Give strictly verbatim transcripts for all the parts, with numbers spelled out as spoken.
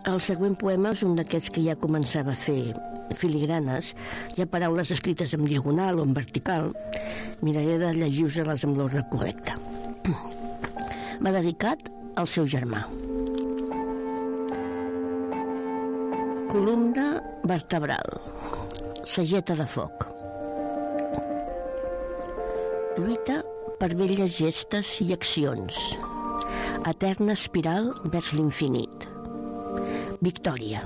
El següent poema és un d'aquests que ja començava a fer filigranes. Hi ha paraules escrites en diagonal o en vertical. Miraré de llegir-les amb l'ordre correcte. Va dedicat al seu germà. Columna vertebral. Sageta de foc. Lluita per velles gestes i accions. Eterna espiral vers l'infinit. Victòria.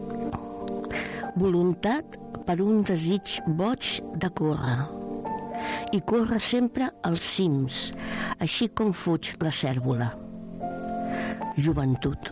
Voluntat per un desig boig de córrer. I córrer sempre als cims, així com fuig la cèrvola. Joventut.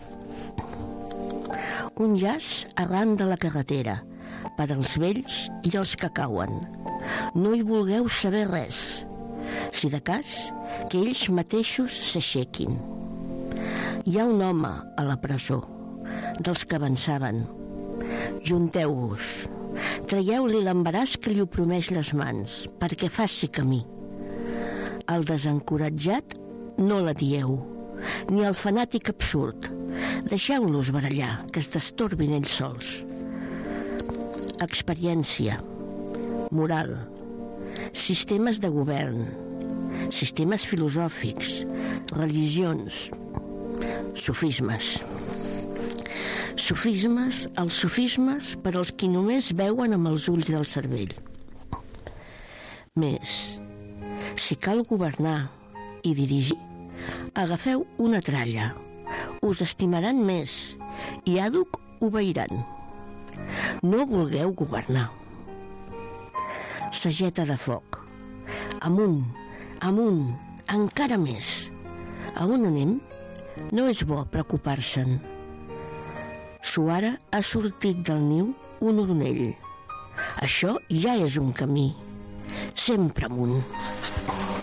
Un jaç arran de la carretera, per als vells i els que cauen. No hi vulgueu saber res, si de cas que ells mateixos s'aixequin. Hi ha un home a la presó, dels que avançaven. Junteu-vos, traieu-li l'embaràs que li oprimeix les mans, perquè faci camí. Al desencoratjat no la dieu, ni al fanàtic absurd. Deixeu-los barallar, que es destorbin ells sols. Experiència, moral, sistemes de govern, sistemes filosòfics, religions, sofismes. Sofismes, els sofismes per als qui només veuen amb els ulls del cervell. Més, si cal governar i dirigir, agafeu una tralla, us estimaran més i àduc obeiran. No vulgueu governar. Sageta de foc. Amunt, amunt, encara més. A on anem? No és bo preocupar-se'n. Suara ha sortit del niu un oronell. Això ja és un camí. Sempre amunt.